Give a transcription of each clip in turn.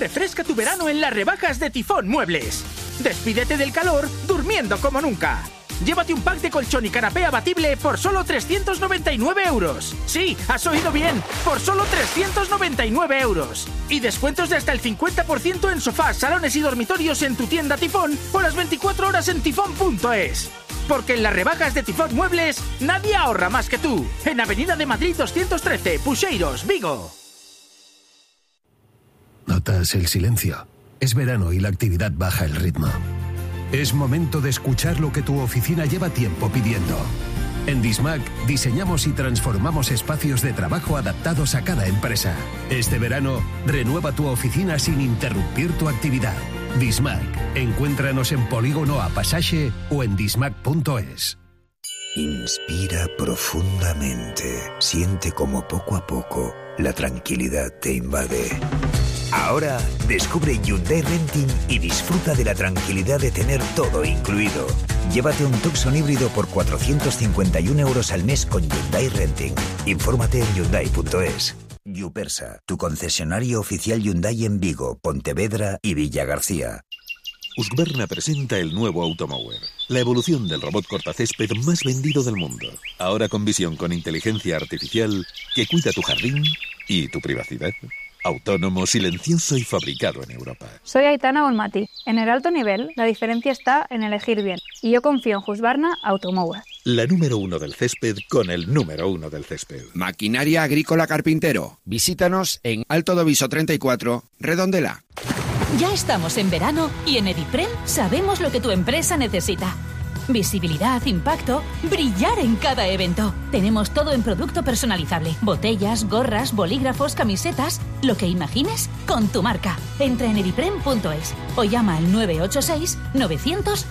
Refresca tu verano en las rebajas de Tifón Muebles. Despídete del calor durmiendo como nunca. Llévate un pack de colchón y canapé abatible por solo 399 euros. Sí, has oído bien, por solo 399 euros. Y descuentos de hasta el 50% en sofás, salones y dormitorios en tu tienda Tifón o las 24 horas en tifón.es. Porque en las rebajas de Tifón Muebles, nadie ahorra más que tú. En Avenida de Madrid 213, Puxeiros, Vigo. ¿Notas el silencio? Es verano y la actividad baja el ritmo. Es momento de escuchar lo que tu oficina lleva tiempo pidiendo. En Dismac diseñamos y transformamos espacios de trabajo adaptados a cada empresa. Este verano, renueva tu oficina sin interrumpir tu actividad. Dismac. Encuéntranos en Polígono A Pasaje o en dismac.es. Inspira profundamente. Siente como poco a poco la tranquilidad te invade. Ahora descubre Hyundai Renting y disfruta de la tranquilidad de tener todo incluido. Llévate un Tucson híbrido por 451 euros al mes con Hyundai Renting. Infórmate en Hyundai.es. Yupersa, tu concesionario oficial Hyundai en Vigo, Pontevedra y Villagarcía. Husqvarna presenta el nuevo Automower, la evolución del robot cortacésped más vendido del mundo. Ahora con visión con inteligencia artificial que cuida tu jardín y tu privacidad. Autónomo, silencioso y fabricado en Europa. Soy Aitana Bonmati. En el alto nivel, la diferencia está en elegir bien. Y yo confío en Husqvarna Automower. La número 1 del césped con el número 1 del césped. Maquinaria Agrícola Carpintero. Visítanos en Alto Doviso 34, Redondela. Ya estamos en verano y en Ediprem sabemos lo que tu empresa necesita. Visibilidad, impacto, brillar en cada evento. Tenemos todo en producto personalizable. Botellas, gorras, bolígrafos, camisetas. Lo que imagines con tu marca. Entra en ediprem.es o llama al 986 900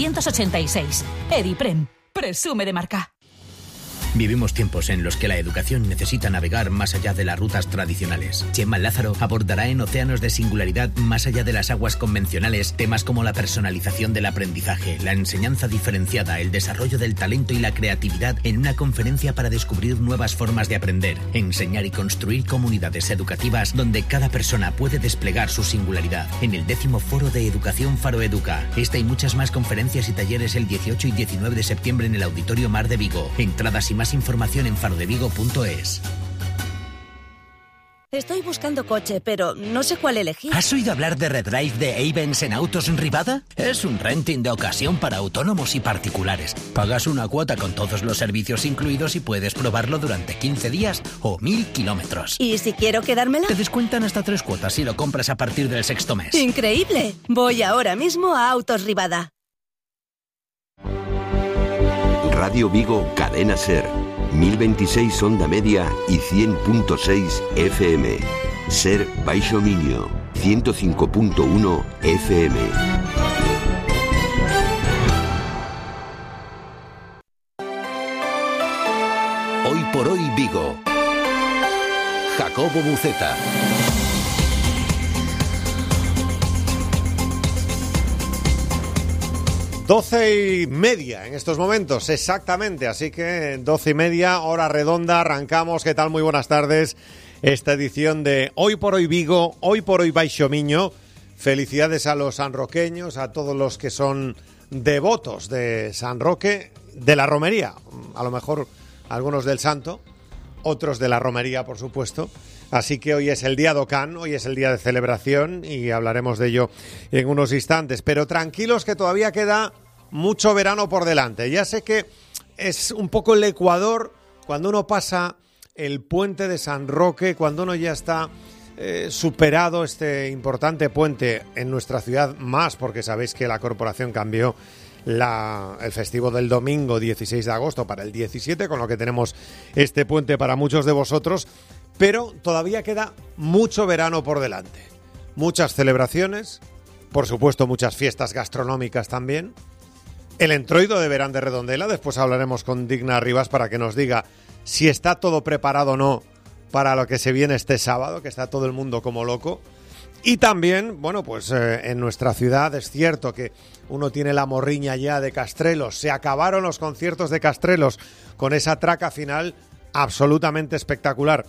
986. Ediprem. Presume de marca. Vivimos tiempos en los que la educación necesita navegar más allá de las rutas tradicionales. Chema Lázaro abordará en Océanos de Singularidad, más allá de las aguas convencionales, temas como la personalización del aprendizaje, la enseñanza diferenciada, el desarrollo del talento y la creatividad en una conferencia para descubrir nuevas formas de aprender, enseñar y construir comunidades educativas donde cada persona puede desplegar su singularidad. En el 10º Foro de Educación Faro Educa. Esta y muchas más conferencias y talleres el 18 y 19 de septiembre en el Auditorio Mar de Vigo. Entradas y más información en farodevigo.es. Estoy buscando coche, pero no sé cuál elegir. ¿Has oído hablar de Redrive de Avens en Autos en Rivada? Es un renting de ocasión para autónomos y particulares. Pagas una cuota con todos los servicios incluidos y puedes probarlo durante 15 días o 1000 kilómetros. ¿Y si quiero quedármela? Te descuentan hasta 3 cuotas si lo compras a partir del 6º mes. ¡Increíble! Voy ahora mismo a Autos Rivada. Radio Vigo, Cadena Ser. 1026 onda media y 100.6 FM. Ser Baixo Miño, 105.1 FM. Hoy por hoy Vigo. Jacobo Buceta. 12:30 en estos momentos, exactamente, así que 12:30, hora redonda, arrancamos. ¿Qué tal? Muy buenas tardes. Esta edición de Hoy por Hoy Vigo, Hoy por Hoy Baixo Miño. Felicidades a los sanroqueños, a todos los que son devotos de San Roque, de la romería, a lo mejor algunos del santo, otros de la romería, por supuesto. Así que hoy es el día Docán, hoy es el día de celebración y hablaremos de ello en unos instantes. Pero tranquilos que todavía queda mucho verano por delante. Ya sé que es un poco el Ecuador cuando uno pasa el puente de San Roque, cuando uno ya está superado este importante puente en nuestra ciudad, más porque sabéis que la corporación cambió el festivo del domingo 16 de agosto para el 17, con lo que tenemos este puente para muchos de vosotros. Pero todavía queda mucho verano por delante. Muchas celebraciones, por supuesto muchas fiestas gastronómicas también. El entroido de Verán de Redondela, después hablaremos con Digna Rivas para que nos diga si está todo preparado o no para lo que se viene este sábado, que está todo el mundo como loco. Y también, bueno, pues en nuestra ciudad es cierto que uno tiene la morriña ya de Castrelos. Se acabaron los conciertos de Castrelos con esa traca final absolutamente espectacular.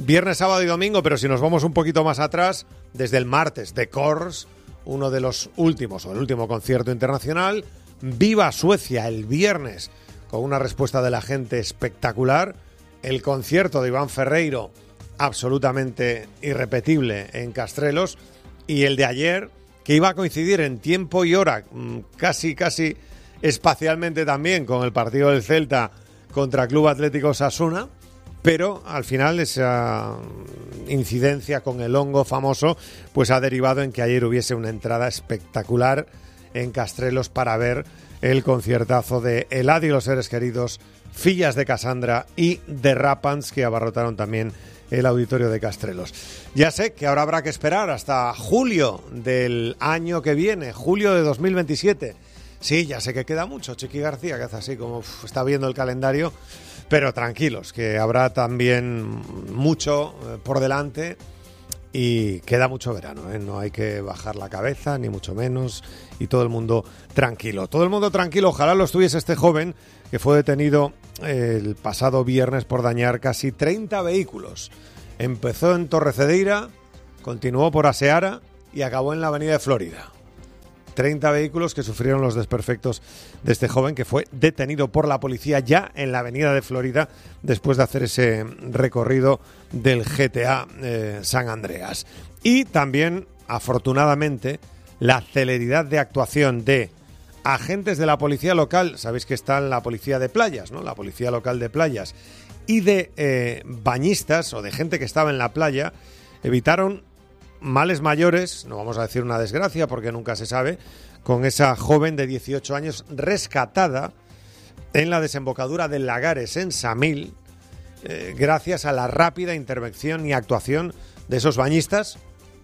Viernes, sábado y domingo, pero si nos vamos un poquito más atrás, desde el martes, The Corrs, uno de los últimos, o el último concierto internacional. Viva Suecia el viernes, con una respuesta de la gente espectacular. El concierto de Iván Ferreiro, absolutamente irrepetible en Castrelos. Y el de ayer, que iba a coincidir en tiempo y hora, casi espacialmente también, con el partido del Celta contra Club Atlético Osasuna. Pero al final esa incidencia con el hongo famoso pues ha derivado en que ayer hubiese una entrada espectacular en Castrelos para ver el conciertazo de Eladi y los seres queridos, Fillas de Cassandra y The Rapans, que abarrotaron también el auditorio de Castrelos. Ya sé que ahora habrá que esperar hasta julio del año que viene, julio de 2027. Sí, ya sé que queda mucho. Chiqui García, que hace así como está viendo el calendario. Pero tranquilos, que habrá también mucho por delante y queda mucho verano, ¿eh? No hay que bajar la cabeza, ni mucho menos, y todo el mundo tranquilo. Todo el mundo tranquilo, ojalá lo estuviese este joven que fue detenido el pasado viernes por dañar casi 30 vehículos. Empezó en Torrecedeira, continuó por Aseara y acabó en la Avenida de Florida. 30 vehículos que sufrieron los desperfectos de este joven que fue detenido por la policía ya en la Avenida de Florida después de hacer ese recorrido del GTA San Andreas. Y también, afortunadamente, la celeridad de actuación de agentes de la policía local. Sabéis que está la policía de playas, ¿no? La policía local de playas. Y de bañistas o de gente que estaba en la playa evitaron males mayores, no vamos a decir una desgracia porque nunca se sabe, con esa joven de 18 años rescatada en la desembocadura del Lagares en Samil, gracias a la rápida intervención y actuación de esos bañistas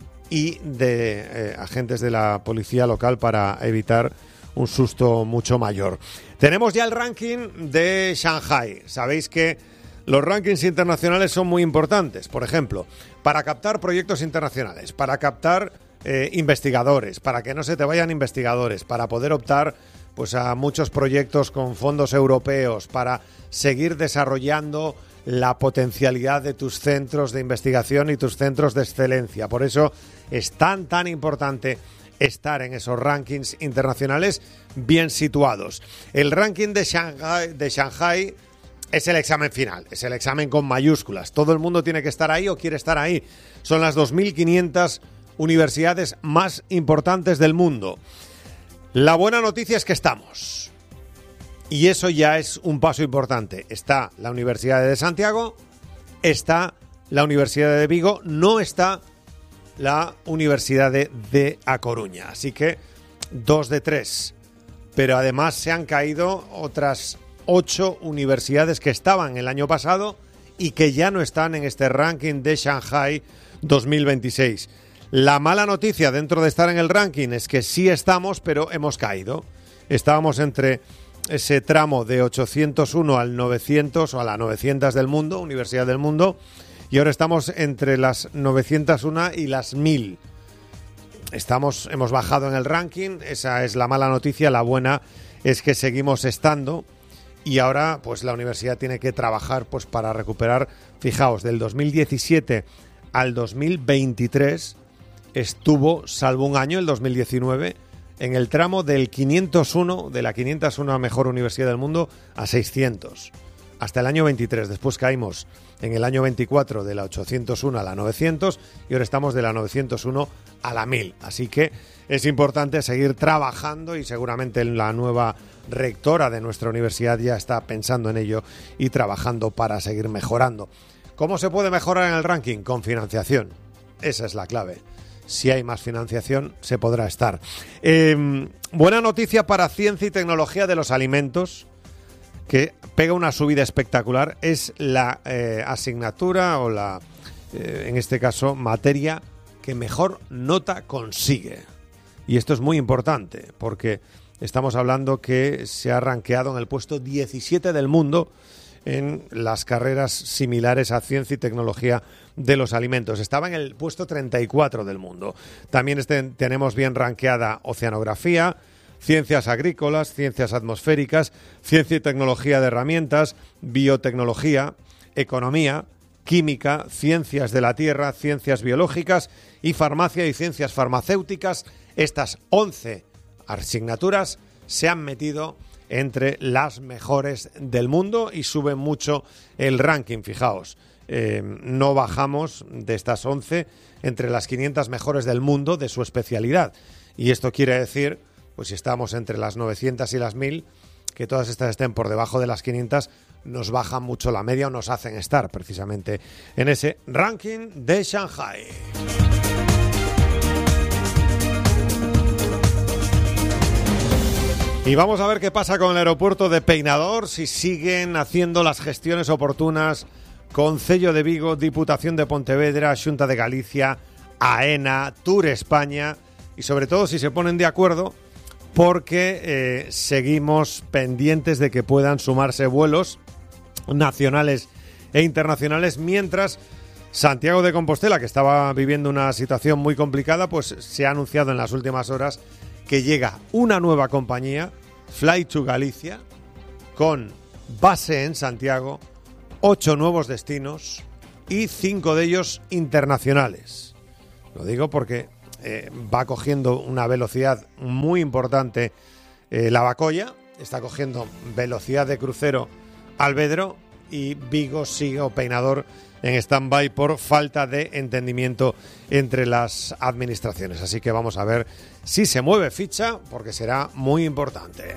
y de agentes de la policía local para evitar un susto mucho mayor. Tenemos ya el ranking de Shanghai. Sabéis que los rankings internacionales son muy importantes, por ejemplo, para captar proyectos internacionales, para captar investigadores, para que no se te vayan investigadores, para poder optar pues a muchos proyectos con fondos europeos, para seguir desarrollando la potencialidad de tus centros de investigación y tus centros de excelencia. Por eso es tan importante estar en esos rankings internacionales bien situados. El ranking de Shanghai es el examen final, es el examen con mayúsculas. Todo el mundo tiene que estar ahí o quiere estar ahí. Son las 2.500 universidades más importantes del mundo. La buena noticia es que estamos. Y eso ya es un paso importante. Está la Universidad de Santiago, está la Universidad de Vigo, no está la Universidad de A Coruña. Así que 2 de 3. Pero además se han caído otras 8 universidades que estaban el año pasado y que ya no están en este ranking de Shanghai 2026. La mala noticia dentro de estar en el ranking es que sí estamos, pero hemos caído. Estábamos entre ese tramo de 801 al 900 o a la 900 del mundo, Universidad del Mundo, y ahora estamos entre las 901 y las 1000. Hemos bajado en el ranking, esa es la mala noticia. La buena es que seguimos estando. Y ahora pues la universidad tiene que trabajar pues para recuperar, fijaos, del 2017 al 2023 estuvo, salvo un año, el 2019, en el tramo del 501, de la 501 mejor universidad del mundo, a 600. Hasta el año 23. Después caímos en el año 24 de la 801 a la 900 y ahora estamos de la 901 a la 1000. Así que es importante seguir trabajando y seguramente la nueva rectora de nuestra universidad ya está pensando en ello y trabajando para seguir mejorando. ¿Cómo se puede mejorar en el ranking? Con financiación. Esa es la clave. Si hay más financiación, se podrá estar. Buena noticia para ciencia y tecnología de los alimentos, que pega una subida espectacular. Es la asignatura o la, en este caso, materia que mejor nota consigue. Y esto es muy importante porque estamos hablando que se ha rankeado en el puesto 17 del mundo en las carreras similares a ciencia y tecnología de los alimentos. Estaba en el puesto 34 del mundo. También tenemos bien rankeada oceanografía, ciencias agrícolas, ciencias atmosféricas, ciencia y tecnología de herramientas, biotecnología, economía, química, ciencias de la tierra, ciencias biológicas y farmacia y ciencias farmacéuticas. Estas 11 asignaturas se han metido entre las mejores del mundo y suben mucho el ranking, fijaos. No bajamos de estas 11 entre las 500 mejores del mundo de su especialidad. Y esto quiere decir, pues si estamos entre las 900 y las 1000, que todas estas estén por debajo de las 500, nos bajan mucho la media o nos hacen estar precisamente en ese ranking de Shanghai. Y vamos a ver qué pasa con el aeropuerto de Peinador, si siguen haciendo las gestiones oportunas Concello de Vigo, Diputación de Pontevedra, Xunta de Galicia, AENA, Tour España y sobre todo si se ponen de acuerdo porque seguimos pendientes de que puedan sumarse vuelos nacionales e internacionales mientras Santiago de Compostela, que estaba viviendo una situación muy complicada, pues se ha anunciado en las últimas horas que llega una nueva compañía, Fly to Galicia, con base en Santiago, 8 nuevos destinos y 5 de ellos internacionales. Lo digo porque va cogiendo una velocidad muy importante la Bacoya, está cogiendo velocidad de crucero Alvedro y Vigo sigue o Peinador en stand-by por falta de entendimiento entre las administraciones. Así que vamos a ver si se mueve ficha, porque será muy importante.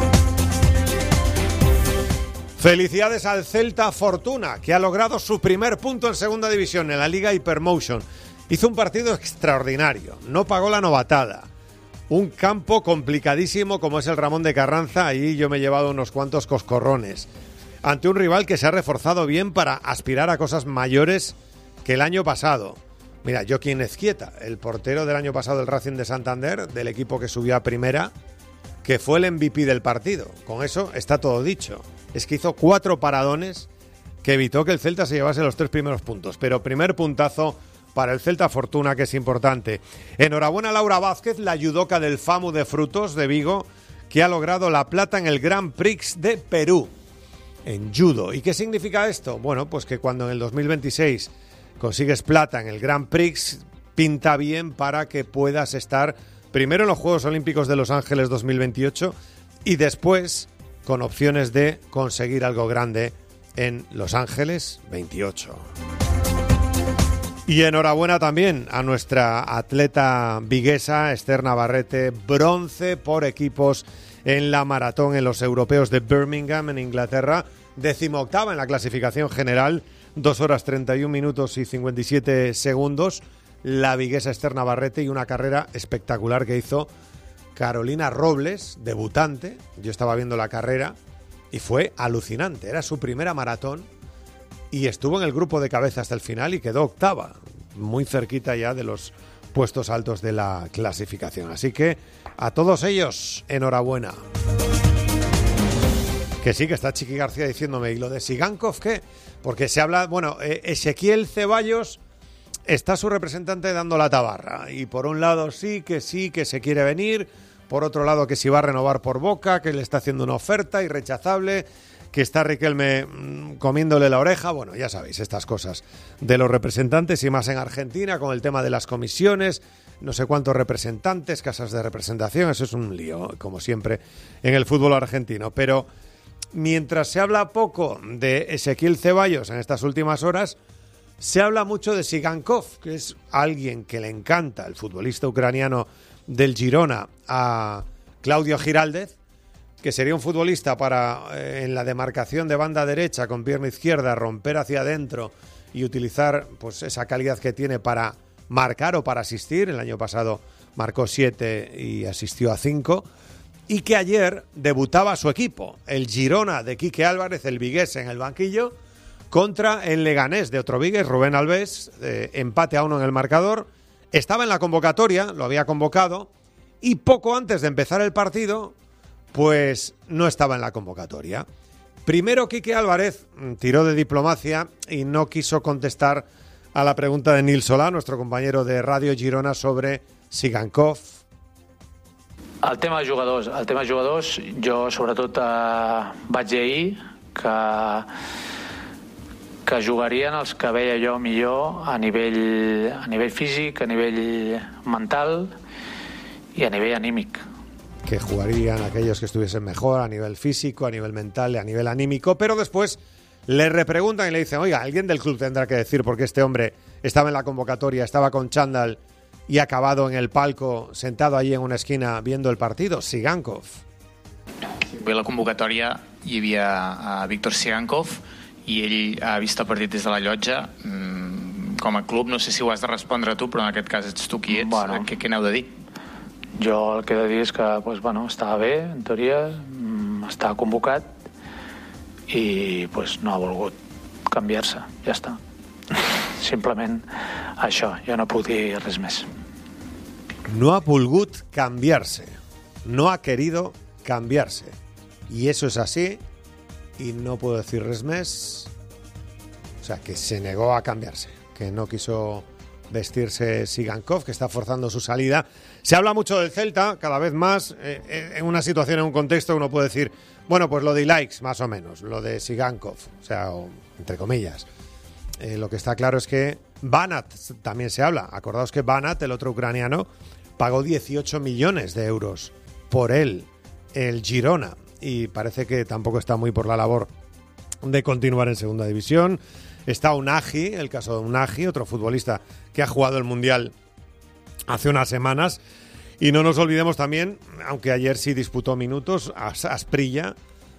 Felicidades al Celta Fortuna, que ha logrado su primer punto en segunda división en la Liga Hypermotion. Hizo un partido extraordinario, no pagó la novatada. Un campo complicadísimo como es el Ramón de Carranza, ahí yo me he llevado unos cuantos coscorrones. Ante un rival que se ha reforzado bien para aspirar a cosas mayores que el año pasado. Mira, Joaquín Ezquieta, el portero del año pasado del Racing de Santander, del equipo que subió a primera, que fue el MVP del partido. Con eso está todo dicho. Es que hizo 4 paradones que evitó que el Celta se llevase los 3 primeros puntos. Pero primer puntazo para el Celta Fortuna, que es importante. Enhorabuena a Laura Vázquez, la judoka del FAMU de Frutos de Vigo, que ha logrado la plata en el Grand Prix de Perú en judo. ¿Y qué significa esto? Bueno, pues que cuando en el 2026 consigues plata en el Grand Prix, pinta bien para que puedas estar primero en los Juegos Olímpicos de Los Ángeles 2028 y después con opciones de conseguir algo grande en Los Ángeles 28. Y enhorabuena también a nuestra atleta viguesa Esther Navarrete, bronce por equipos en la maratón en los europeos de Birmingham, en Inglaterra, 18ª en la clasificación general, 2 horas 31 minutos y 57 segundos, la viguesa Esther Navarrete, y una carrera espectacular que hizo Carolina Robles, debutante. Yo estaba viendo la carrera y fue alucinante, era su primera maratón y estuvo en el grupo de cabeza hasta el final y quedó 8ª, muy cerquita ya de los puestos altos de la clasificación. Así que a todos ellos, enhorabuena. Que sí, que está Chiqui García diciéndome, ¿y lo de Sigankov qué? Porque se habla, bueno, Ezequiel Ceballos está su representante dando la tabarra. Y por un lado sí, que se quiere venir. Por otro lado que si va a renovar por Boca, que le está haciendo una oferta irrechazable, que está Riquelme comiéndole la oreja. Bueno, ya sabéis, estas cosas de los representantes y más en Argentina con el tema de las comisiones, no sé cuántos representantes, casas de representación, eso es un lío, como siempre, en el fútbol argentino. Pero mientras se habla poco de Ezequiel Ceballos en estas últimas horas, se habla mucho de Sigankov, que es alguien que le encanta, el futbolista ucraniano del Girona, a Claudio Giraldez, que sería un futbolista para, en la demarcación de banda derecha con pierna izquierda, romper hacia adentro y utilizar pues esa calidad que tiene para marcar o para asistir. El año pasado marcó 7 y asistió a 5. Y que ayer debutaba su equipo, el Girona de Quique Álvarez, el vigués en el banquillo, contra el Leganés de otro vigués, Rubén Alves, empate a 1 en el marcador. Estaba en la convocatoria, lo había convocado, y poco antes de empezar el partido, pues no estaba en la convocatoria. Primero Quique Álvarez tiró de diplomacia y no quiso contestar a la pregunta de Nil Solà, nuestro compañero de Radio Girona, sobre Sigankov. El tema de jugadors, jo, sobretot vaig dir ahir que que jugarien els que veia jo millor a nivell físic, a nivell mental y a nivel anímico. Que jugarían aquellos que estuviesen mejor a nivel físico, a nivel mental y a nivel anímico, pero después le repreguntan y le dicen, oiga, alguien del club tendrá que decir por qué este hombre estaba en la convocatoria, estaba con chándal y ha acabado en el palco, sentado allí en una esquina viendo el partido. Sigankov. Bé, a la convocatòria hi havia Víctor Sigankov i ell ha vist el partit des de la llotja. Com a club, no sé si ho has de respondre tu, però en aquest cas ets tu qui ets. Bueno, què n'heu de dir? Jo el que he de dir és que pues, bueno, estava bé, en teoria, estava convocat i pues, no ha volgut canviar-se, ja està. Simplement això, jo no puc dir res més. No ha volgut cambiarse, no ha querido cambiarse. Y eso es así, y no puedo decir res més. O sea, que se negó a cambiarse, que no quiso vestirse Sigankov, que está forzando su salida. Se habla mucho del Celta, cada vez más, en una situación, en un contexto, uno puede decir, bueno, pues lo de Ilaix, más o menos, lo de Sigankov, o sea, entre comillas. Lo que está claro es que Banat también se habla. Acordaos que Banat, el otro ucraniano, pagó 18 millones de euros por él, el Girona, y parece que tampoco está muy por la labor de continuar en segunda división. Está Unagi, el caso de Unagi, otro futbolista que ha jugado el Mundial hace unas semanas. Y no nos olvidemos también, aunque ayer sí disputó minutos, Asprilla,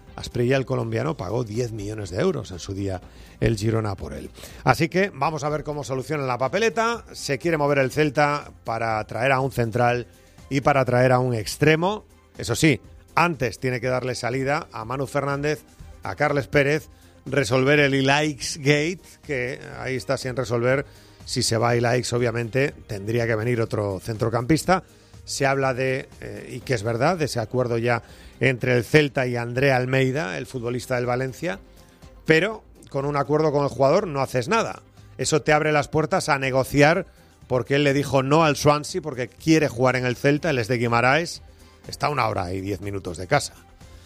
el colombiano, pagó 10 millones de euros en su día el Girona por él. Así que vamos a ver cómo solucionan la papeleta. Se quiere mover el Celta para traer a un central y para traer a un extremo. Eso sí, antes tiene que darle salida a Manu Fernández, a Carles Pérez, resolver el Ilaix Gate, que ahí está sin resolver. Si se va Ilaix, obviamente, tendría que venir otro centrocampista. Se habla de, y que es verdad, de ese acuerdo ya entre el Celta y André Almeida, el futbolista del Valencia, pero con un acuerdo con el jugador no haces nada. Eso te abre las puertas a negociar, porque él le dijo no al Swansea porque quiere jugar en el Celta, él es de Guimaraes, está 1 hora y 10 minutos de casa.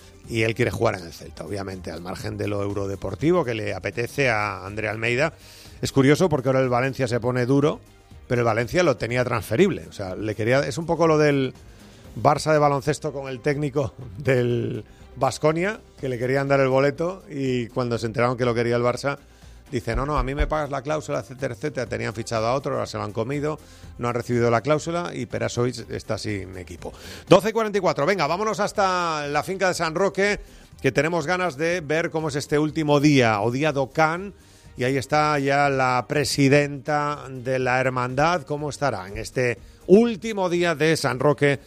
Y él quiere jugar en el Celta, obviamente, al margen de lo eurodeportivo que le apetece a André Almeida. Es curioso porque ahora el Valencia se pone duro, pero el Valencia lo tenía transferible. O sea, le quería. Es un poco lo del Barça de baloncesto con el técnico del Baskonia, que le querían dar el boleto y cuando se enteraron que lo quería el Barça, dice, no, a mí me pagas la cláusula, etcétera, etcétera. Tenían fichado a otro, ahora se lo han comido, no han recibido la cláusula y Perasovic está sin equipo. 12:44, venga, vámonos hasta la finca de San Roque, que tenemos ganas de ver cómo es este último día, o día Docán, y ahí está ya la presidenta de la hermandad. ¿Cómo estará en este último día de San Roque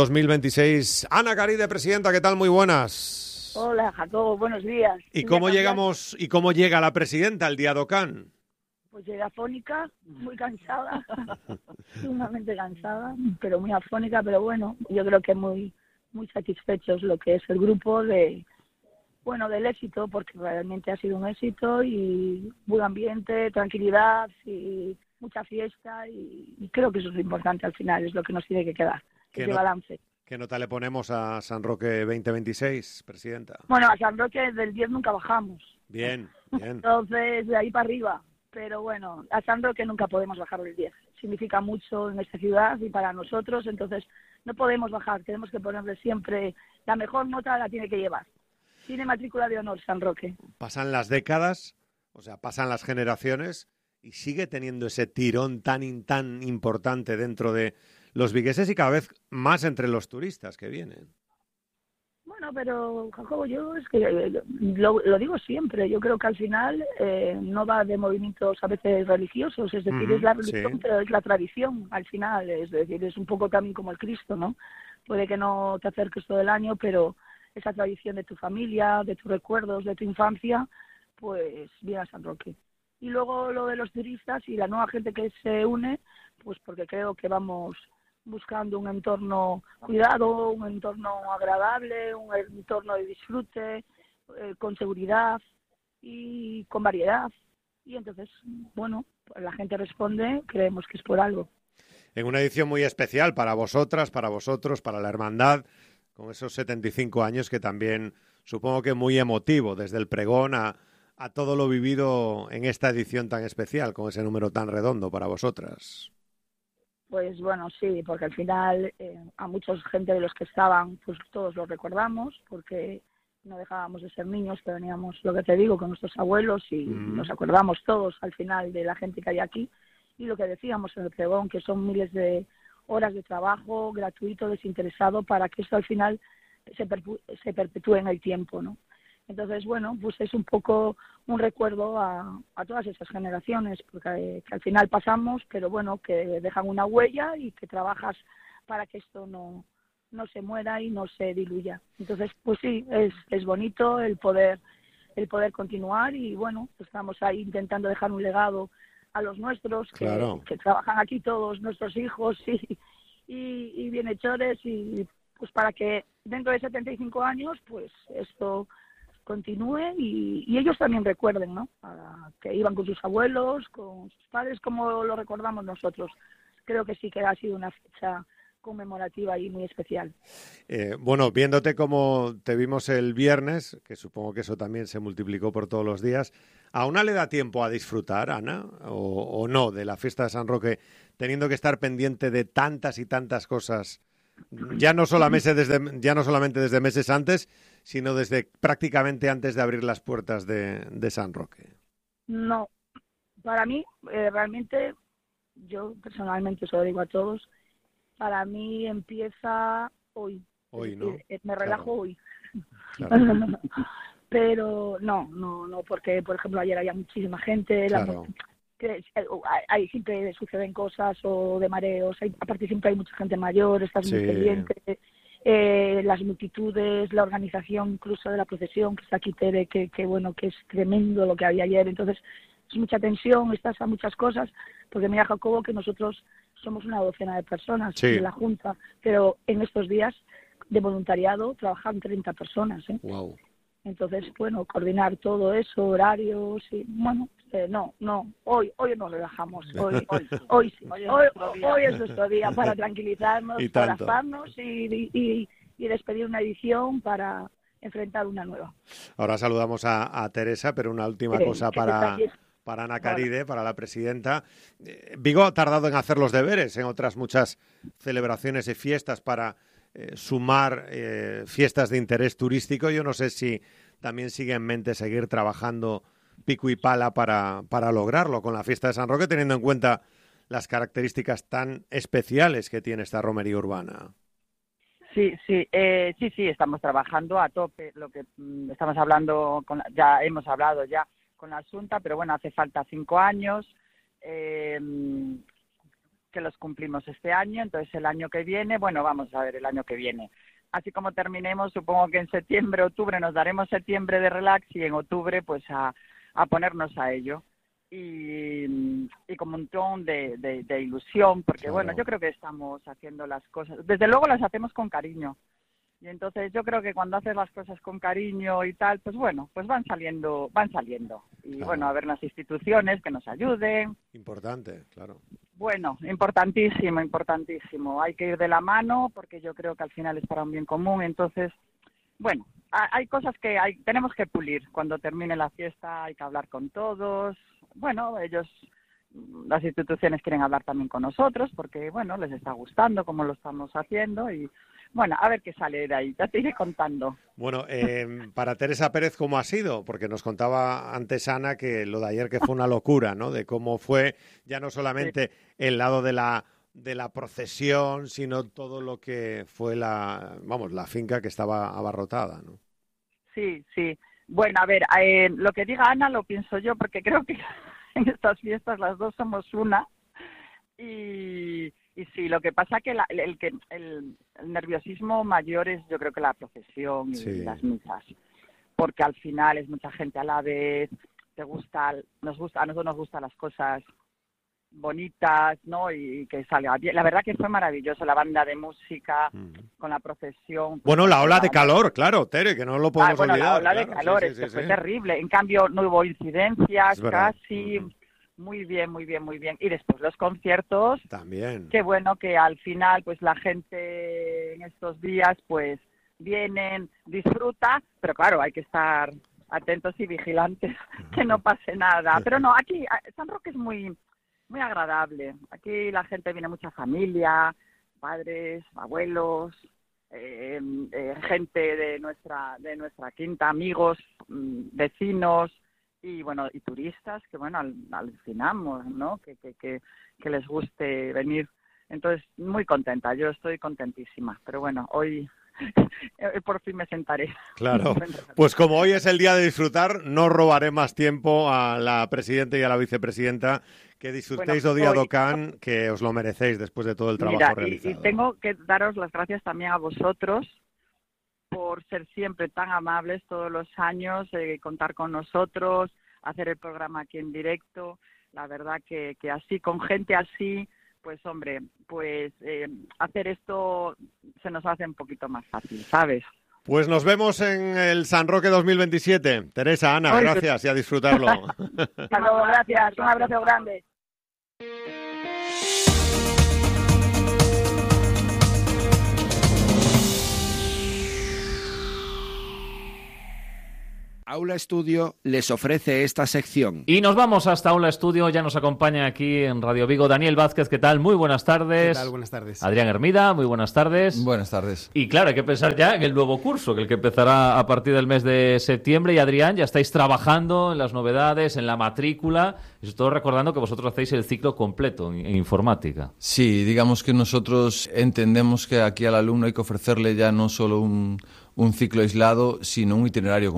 2026? Ana Caride, presidenta, ¿qué tal? Muy buenas. Hola, Jacobo, buenos días. ¿Y cómo llega la presidenta el día Docán? Pues llega afónica, muy cansada, sumamente cansada, pero muy afónica, pero bueno, yo creo que muy satisfechos lo que es el grupo del éxito, porque realmente ha sido un éxito y buen ambiente, tranquilidad y mucha fiesta y creo que eso es lo importante al final, es lo que nos tiene que quedar, ese balance. ¿Qué nota le ponemos a San Roque 2026, presidenta? Bueno, a San Roque del 10 nunca bajamos. Bien. Entonces, de ahí para arriba. Pero bueno, a San Roque nunca podemos bajar del 10. Significa mucho en esta ciudad y para nosotros, entonces no podemos bajar. Tenemos que ponerle siempre la mejor nota, la tiene que llevar. Tiene matrícula de honor San Roque. Pasan las décadas, o sea, pasan las generaciones y sigue teniendo ese tirón tan importante dentro de los vigueses y cada vez más entre los turistas que vienen. Bueno, pero Jacobo, yo es que lo digo siempre, yo creo que al final no va de movimientos a veces religiosos, es decir, es la religión, sí, pero es la tradición al final, es decir, es un poco también como el Cristo, ¿no? Puede que no te acerques todo el año, pero esa tradición de tu familia, de tus recuerdos, de tu infancia, pues viene a San Roque. Y luego lo de los turistas y la nueva gente que se une, pues porque creo que vamos buscando un entorno cuidado, un entorno agradable, un entorno de disfrute, con seguridad y con variedad. Y entonces, bueno, pues la gente responde, creemos que es por algo. En una edición muy especial para vosotras, para vosotros, para la hermandad, con esos 75 años que también supongo que muy emotivo, desde el pregón a a todo lo vivido en esta edición tan especial, con ese número tan redondo para vosotras. Pues bueno, sí, porque al final a mucha gente de los que estaban, pues todos los recordamos, porque no dejábamos de ser niños, que veníamos, lo que te digo, con nuestros abuelos y nos acordamos todos al final de la gente que hay aquí. Y lo que decíamos en el pregón, que son miles de horas de trabajo gratuito, desinteresado, para que esto al final se perpetúe en el tiempo, ¿no? Entonces, bueno, pues es un poco un recuerdo a todas esas generaciones, porque que al final pasamos, pero bueno, que dejan una huella y que trabajas para que esto no se muera y no se diluya. Entonces, pues sí, es bonito el poder continuar y bueno, estamos ahí intentando dejar un legado a los nuestros, claro, que trabajan aquí todos, nuestros hijos y bienhechores, y pues para que dentro de 75 años, pues esto continúe y ellos también recuerden, ¿no? Que iban con sus abuelos, con sus padres, como lo recordamos nosotros. Creo que sí que ha sido una fecha conmemorativa y muy especial. Bueno, viéndote como te vimos el viernes, que supongo que eso también se multiplicó por todos los días, ¿a una le da tiempo a disfrutar, Ana, o no, de la fiesta de San Roque, teniendo que estar pendiente de tantas y tantas cosas, ya no solamente desde meses antes, sino desde prácticamente antes de abrir las puertas de San Roque? No, para mí, realmente, yo personalmente se lo digo a todos, para mí empieza hoy. Hoy, ¿no? Me relajo claro. Hoy. Claro. Pero no, porque, por ejemplo, ayer había muchísima gente, Claro. Ahí siempre suceden cosas o de mareos, aparte siempre hay mucha gente mayor, estás muy pendiente, las multitudes, la organización incluso de la procesión, que está aquí Tere, que bueno, que es tremendo lo que había ayer, entonces es mucha tensión, estás a muchas cosas, porque mira, Jacobo, que nosotros somos una docena de personas de la Junta, pero en estos días de voluntariado trabajan 30 personas. Wow. Entonces, bueno, coordinar todo eso, horarios, y bueno, hoy nos relajamos, hoy es nuestro día para tranquilizarnos, para abrazarnos y despedir una edición para enfrentar una nueva. Ahora saludamos a Teresa, pero una última cosa para Ana Caride, para la presidenta. Vigo ha tardado en hacer los deberes en otras muchas celebraciones y fiestas para sumar fiestas de interés turístico. Yo no sé si también sigue en mente seguir trabajando pico y pala para lograrlo con la fiesta de San Roque, teniendo en cuenta las características tan especiales que tiene esta romería urbana. Sí, estamos trabajando a tope. Lo que estamos hablando, ya hemos hablado ya con la Junta, pero bueno, hace falta 5 años que los cumplimos este año, entonces el año que viene, bueno, vamos a ver el año que viene. Así como terminemos, supongo que en septiembre, octubre, nos daremos septiembre de relax y en octubre pues a ponernos a ello. Y con un montón de ilusión, porque claro, bueno, yo creo que estamos haciendo las cosas, desde luego las hacemos con cariño. Y entonces yo creo que cuando haces las cosas con cariño y tal, pues bueno, pues van saliendo. Y claro, bueno, a ver las instituciones que nos ayuden. Importante, claro. Bueno, importantísimo. Hay que ir de la mano porque yo creo que al final es para un bien común. Entonces, bueno, hay cosas que tenemos que pulir. Cuando termine la fiesta hay que hablar con todos. Bueno, las instituciones quieren hablar también con nosotros porque, bueno, les está gustando cómo lo estamos haciendo y, bueno, a ver qué sale de ahí, ya te iré contando. Bueno, para Teresa Pérez, ¿cómo ha sido? Porque nos contaba antes Ana que lo de ayer que fue una locura, ¿no? De cómo fue ya no solamente el lado de la procesión, sino todo lo que fue la finca que estaba abarrotada, ¿no? Sí. Bueno, a ver, lo que diga Ana lo pienso yo porque creo que en estas fiestas las dos somos una. Y sí, lo que pasa que el nerviosismo mayor es, yo creo que la procesión y las misas, porque al final es mucha gente a la vez, a nosotros nos gustan las cosas bonitas, ¿no? Y que salga bien. La verdad que fue maravilloso, la banda de música con la procesión. Bueno, la ola de calor, claro, Tere, que no lo podemos olvidar. La ola de calor, fue terrible. En cambio, no hubo incidencias, casi. Muy bien. Y después los conciertos. También. Qué bueno que al final, pues la gente en estos días, pues vienen, disfruta, pero claro, hay que estar atentos y vigilantes, que no pase nada. Pero no, aquí San Roque es muy, muy agradable. Aquí la gente viene, mucha familia, padres, abuelos, gente de nuestra quinta, amigos, vecinos y bueno, y turistas que bueno, alucinamos, ¿no? Que les guste venir. Entonces, muy contenta, yo estoy contentísima, pero bueno, hoy por fin me sentaré. Claro, pues como hoy es el día de disfrutar, no robaré más tiempo a la presidenta y a la vicepresidenta. Que disfrutéis Bueno, do día hoy- do Can, que os lo merecéis después de todo el trabajo Mira, realizado. y tengo que daros las gracias también a vosotros por ser siempre tan amables todos los años, contar con nosotros, hacer el programa aquí en directo. La verdad que así, con gente así, pues hombre, pues hacer esto se nos hace un poquito más fácil, ¿sabes? Pues nos vemos en el San Roque 2027. Teresa, Ana, Ay, gracias y a disfrutarlo. Hasta luego, gracias. Un abrazo grande. Aula Estudio les ofrece esta sección. Y nos vamos hasta Aula Estudio, ya nos acompaña aquí en Radio Vigo Daniel Vázquez, ¿qué tal? Muy buenas tardes. ¿Qué tal? Buenas tardes. Adrián Hermida, muy buenas tardes. Buenas tardes. Y claro, hay que pensar ya en el nuevo curso, que empezará a partir del mes de septiembre. Y Adrián, ya estáis trabajando en las novedades, en la matrícula, y sobre todo recordando que vosotros hacéis el ciclo completo en informática. Sí, digamos que nosotros entendemos que aquí al alumno hay que ofrecerle ya no solo un ciclo aislado, sino un itinerario